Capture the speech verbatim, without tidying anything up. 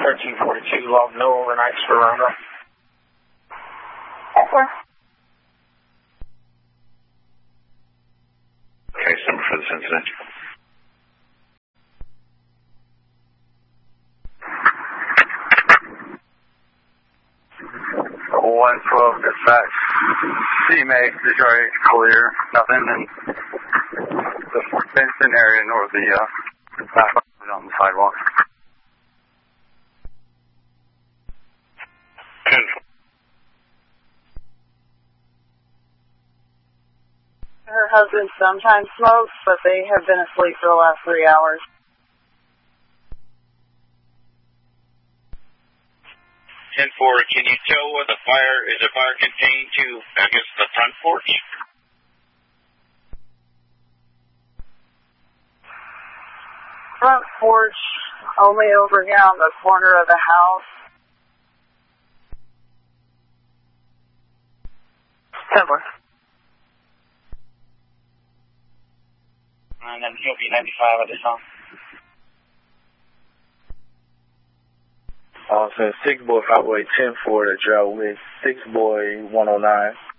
thirteen forty-two, log no overnights for Rondo. Four. Case number for this incident. one twelve dispatch. C M A, Detroit, clear. Nothing in the fenced-in area nor the uh, back on the sidewalk. ten. Her husband sometimes smokes, but they have been asleep for the last three hours. ten four, can you tell where the fire, is the fire contained to, I guess, the front porch? Front porch, only over here on the corner of the house. ten four. And then he'll be ninety-five at this time. Uh, so six boy, five boy, ten four to drive with six boy, one oh nine.